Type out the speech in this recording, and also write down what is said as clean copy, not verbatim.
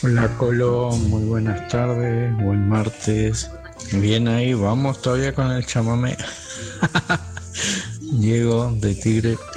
Hola Colo, muy buenas tardes, buen martes. Bien ahí, vamos todavía con el chamamé. Diego de Tigre.